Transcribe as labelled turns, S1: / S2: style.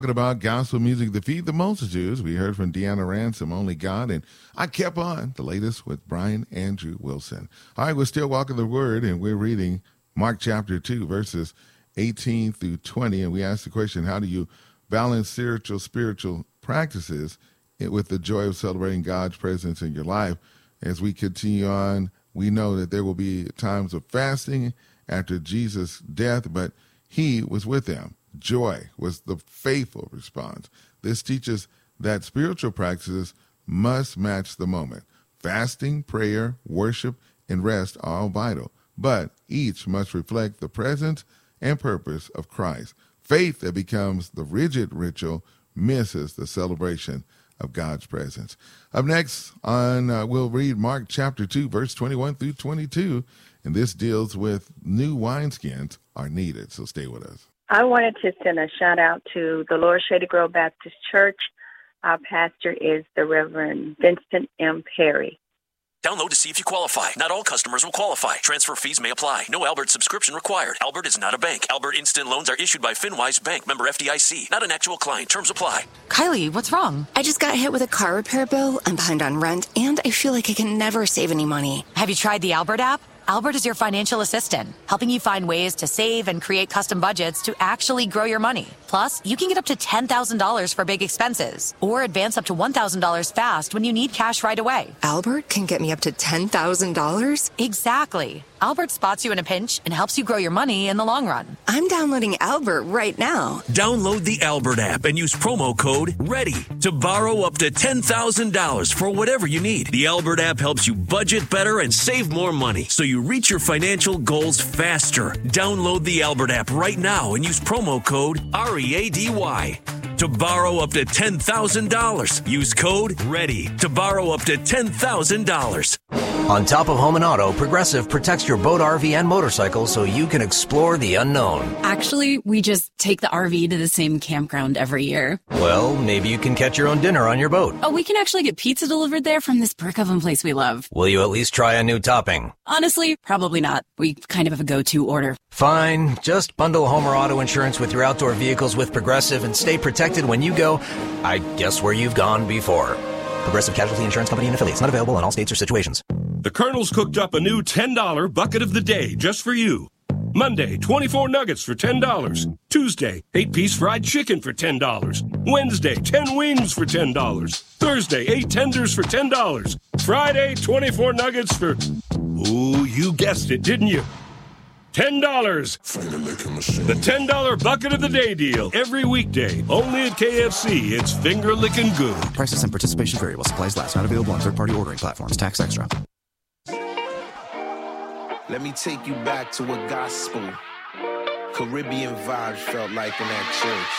S1: Talking about gospel music to feed the multitudes. We heard from Deanna Ransom, Only God, and I kept on the latest with Brian Andrew Wilson. All right, we're still walking the word, and we're reading Mark chapter 2, verses 18 through 20, and we asked the question, how do you balance spiritual practices with the joy of celebrating God's presence in your life? As we continue on, we know that there will be times of fasting after Jesus' death, but he was with them. Joy was the faithful response. This teaches that spiritual practices must match the moment. Fasting, prayer, worship, and rest are all vital, but each must reflect the presence and purpose of Christ. Faith that becomes the rigid ritual misses the celebration of God's presence. Up next, we'll read Mark chapter 2, verse 21 through 22, and this deals with new wineskins are needed, so stay with us.
S2: I wanted to send a shout out to the Lower Shady Grove Baptist Church. Our pastor is the Reverend Vincent M. Perry.
S3: Download to see if you qualify. Not all customers will qualify. Transfer fees may apply. No Albert subscription required. Albert is not a bank. Albert Instant Loans are issued by FinWise Bank, member FDIC. Not an actual client. Terms apply.
S4: Kylie, what's wrong?
S5: I just got hit with a car repair bill. I'm behind on rent, and I feel like I can never save any money.
S4: Have you tried the Albert app? Albert is your financial assistant, helping you find ways to save and create custom budgets to actually grow your money. Plus, you can get up to $10,000 for big expenses or advance up to $1,000 fast when you need cash right away.
S5: Albert can get me up to $10,000?
S4: Exactly. Albert spots you in a pinch and helps you grow your money in the long run.
S5: I'm downloading Albert right now.
S3: Download the Albert app and use promo code READY to borrow up to $10,000 for whatever you need. The Albert app helps you budget better and save more money so you reach your financial goals faster. Download the Albert app right now and use promo code READY to borrow up to $10,000. Use code READY to borrow up to $10,000.
S6: On top of home and auto, Progressive protects your boat, RV, and motorcycle so you can explore the unknown.
S7: Actually, we just take the RV to the same campground every year.
S6: Well, maybe you can catch your own dinner on your boat.
S7: Oh, we can actually get pizza delivered there from this brick oven place we love.
S6: Will you at least try a new topping?
S7: Honestly, probably not. We kind of have a go-to order.
S6: Fine. Just bundle home or auto insurance with your outdoor vehicles with Progressive and stay protected when you go, I guess, where you've gone before. Progressive Casualty Insurance Company and affiliates. Not available in all states or situations.
S8: The Colonel's cooked up a new $10 bucket of the day just for you. Monday, 24 nuggets for $10. Tuesday, 8-piece fried chicken for $10. Wednesday, 10 wings for $10. Thursday, 8 tenders for $10. Friday, 24 nuggets for... Ooh, you guessed it, didn't you? $10. The $10 bucket of the day deal. Every weekday. Only at KFC. It's finger licking good.
S9: Prices and participation vary while supplies last. Not available on third-party ordering platforms. Tax extra.
S10: Let me take you back to what gospel, Caribbean vibes felt like in that church.